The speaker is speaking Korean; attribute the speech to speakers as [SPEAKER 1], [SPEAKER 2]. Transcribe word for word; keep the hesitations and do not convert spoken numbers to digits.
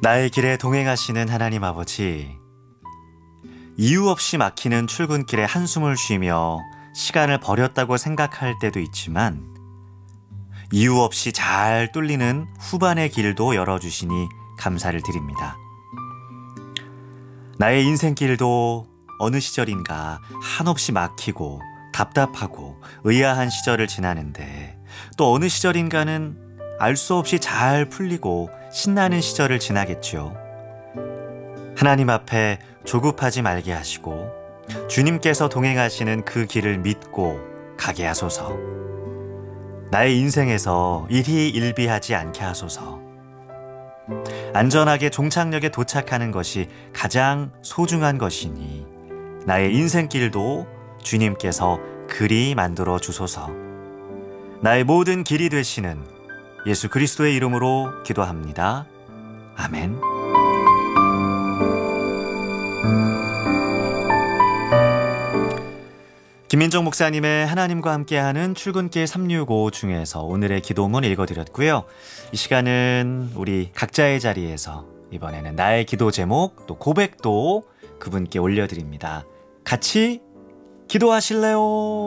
[SPEAKER 1] 나의 길에 동행하시는 하나님 아버지, 이유 없이 막히는 출근길에 한숨을 쉬며 시간을 버렸다고 생각할 때도 있지만 이유 없이 잘 뚫리는 후반의 길도 열어주시니 감사를 드립니다. 나의 인생길도 어느 시절인가 한없이 막히고 답답하고 의아한 시절을 지나는데, 또 어느 시절인가는 알 수 없이 잘 풀리고 신나는 시절을 지나겠죠. 하나님 앞에 조급하지 말게 하시고 주님께서 동행하시는 그 길을 믿고 가게 하소서. 나의 인생에서 일희일비하지 않게 하소서. 안전하게 종착역에 도착하는 것이 가장 소중한 것이니 나의 인생길도 주님께서 그리 만들어 주소서. 나의 모든 길이 되시는 예수 그리스도의 이름으로 기도합니다. 아멘. 김민정 목사님의 하나님과 함께하는 출근길 삼육오 중에서 오늘의 기도문 읽어드렸고요. 이 시간은 우리 각자의 자리에서 이번에는 나의 기도 제목 또 고백도 그분께 올려드립니다. 같이 기도하실래요?